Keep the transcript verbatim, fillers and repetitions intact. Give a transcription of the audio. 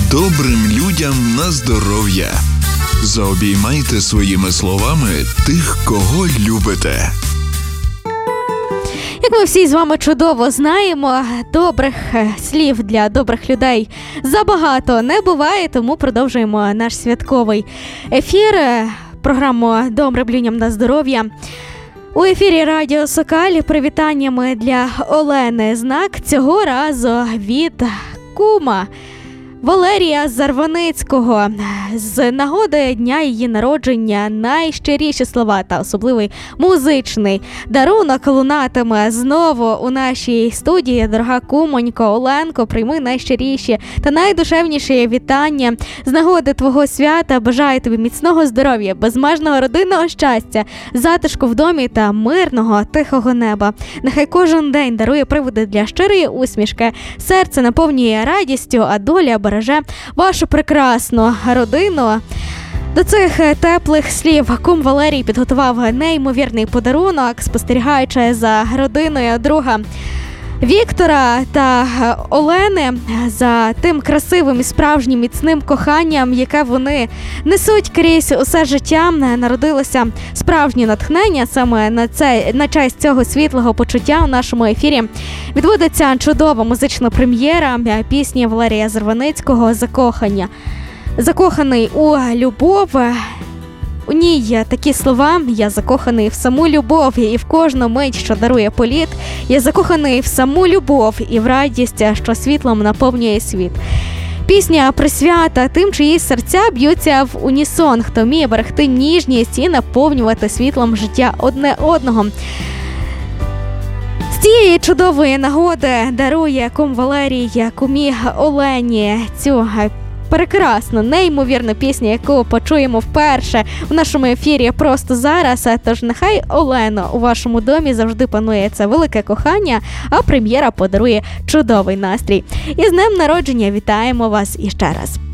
Добрим людям на здоров'я. Заобіймайте своїми словами тих, кого любите. Як ми всі з вами чудово знаємо, добрих слів для добрих людей забагато не буває, тому продовжуємо наш святковий ефір, програму «Добрим людям на здоров'я». У ефірі Радіо Сокаль привітаннями для Олени Знак, цього разу від кума Валерія Зарваницького. З нагоди дня її народження найщиріші слова та особливий музичний дарунок лунатиме знову у нашій студії. Дорога кумонько, Оленко, прийми найщиріші та найдушевніші вітання. З нагоди твого свята бажаю тобі міцного здоров'я, безмежного родинного щастя, затишку в домі та мирного, тихого неба. Нехай кожен день дарує приводи для щирої усмішки, серце наповнює радістю, а доля береже вашу прекрасну родину. До цих теплих слів кум Валерій підготував неймовірний подарунок, спостерігаючи за родиною друга Віктора та Олени, за тим красивим і справжнім міцним коханням, яке вони несуть крізь усе життя. Народилося справжнє натхнення саме на це, на честь цього світлого почуття. У нашому ефірі відбудеться чудова музична прем'єра пісні Валерія Зарваницького «Закохання». Закоханий у любов. У ній є такі слова: «Я закоханий в саму любов і в кожну мить, що дарує політ. Я закоханий в саму любов і в радість, що світлом наповнює світ». Пісня присвята тим, чиї серця б'ються в унісон, хто вміє берегти ніжність і наповнювати світлом життя одне одного. З цієї чудової нагоди дарує кум Валерій кумі Олені цю прекрасну, неймовірну пісню, яку почуємо вперше у нашому ефірі просто зараз. Тож нехай, Олено, у вашому домі завжди панує це велике кохання, а прем'єра подарує чудовий настрій. І з днем народження вітаємо вас іще раз.